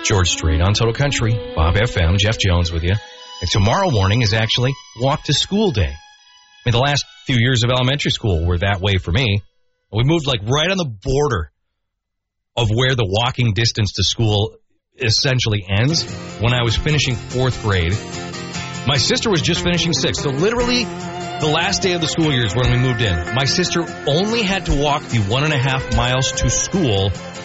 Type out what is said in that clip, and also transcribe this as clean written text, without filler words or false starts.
George Strait on Total Country, Bob FM, Jeff Jones with you. And tomorrow morning is actually walk to school day. I mean, the last few years of elementary school were that way for me. We moved like right on the border of where the walking distance to school essentially ends when I was finishing 4th grade. My sister was just finishing 6th. So literally the last day of the school year is when we moved in. My sister only had to walk the 1.5 miles to school